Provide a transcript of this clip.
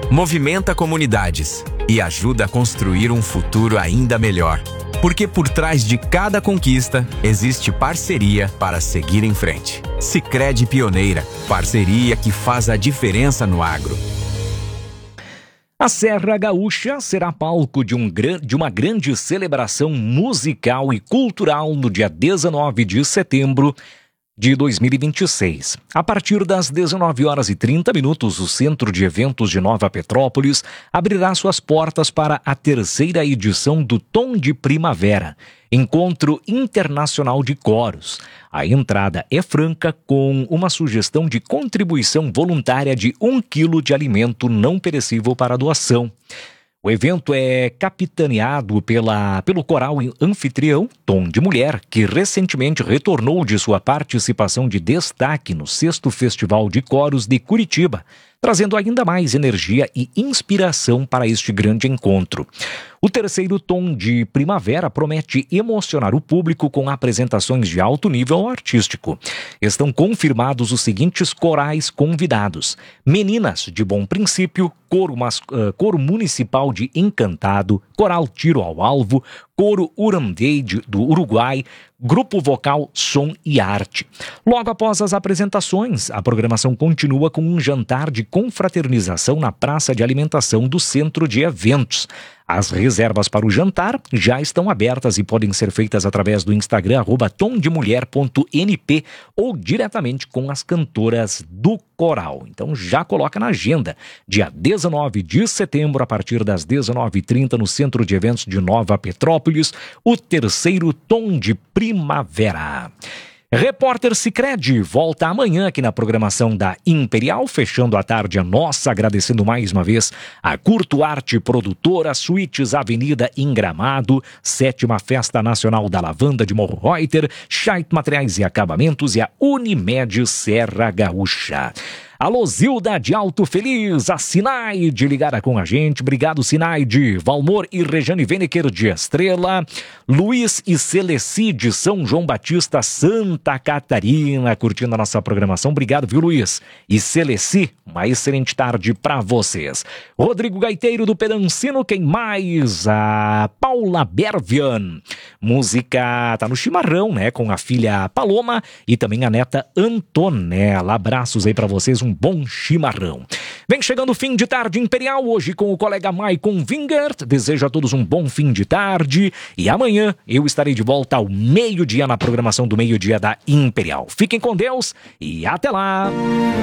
movimenta comunidades e ajuda a construir um futuro ainda melhor. Porque por trás de cada conquista existe parceria para seguir em frente. Sicredi Pioneira, parceria que faz a diferença no agro. A Serra Gaúcha será palco de uma grande celebração musical e cultural no dia 19 de setembro de 2026. A partir das 19h30, o Centro de Eventos de Nova Petrópolis abrirá suas portas para a terceira edição do Tom de Primavera, Encontro Internacional de Coros. A entrada é franca, com uma sugestão de contribuição voluntária de 1 quilo de alimento não perecível para doação. O evento é capitaneado pelo coral anfitrião Tom de Mulher, que recentemente retornou de sua participação de destaque no 6º Festival de Coros de Curitiba, trazendo ainda mais energia e inspiração para este grande encontro. O terceiro Tom de Primavera promete emocionar o público com apresentações de alto nível artístico. Estão confirmados os seguintes corais convidados: Meninas de Bom Princípio, Coro Municipal de Encantado, Coral Tiro ao Alvo, Coro Urandei do Uruguai, Grupo Vocal Som e Arte. Logo após as apresentações, a programação continua com um jantar de confraternização na praça de alimentação do Centro de Eventos. As reservas para o jantar já estão abertas e podem ser feitas através do Instagram @tomdemulher.np ou diretamente com as cantoras do coral. Então já coloca na agenda, dia 19 de setembro, a partir das 19h30, no Centro de Eventos de Nova Petrópolis, o terceiro Tom de Primavera. Repórter Sicredi volta amanhã aqui na programação da Imperial, fechando a tarde a nossa, agradecendo mais uma vez a Curto Arte Produtora, Suítes Avenida em Gramado, 7ª Festa Nacional da Lavanda de Morro Reuter, Scheidt Materiais e Acabamentos e a Unimed Serra Gaúcha. Alô, Zilda de Alto Feliz, a Sinaide ligada com a gente. Obrigado, Sinaide. Valmor e Rejane Venequer de Estrela. Luiz e Celeci de São João Batista, Santa Catarina, curtindo a nossa programação. Obrigado, viu, Luiz? E Celeci, uma excelente tarde para vocês. Rodrigo Gaiteiro do Pedancino, quem mais? A Paula Bervian. Música tá no chimarrão, né? Com a filha Paloma e também a neta Antonella. Abraços aí para vocês, um bom chimarrão. Vem chegando o fim de tarde Imperial, hoje com o colega Maicon Wingert. Desejo a todos um bom fim de tarde e amanhã eu estarei de volta ao meio-dia na programação do meio-dia da Imperial. Fiquem com Deus e até lá!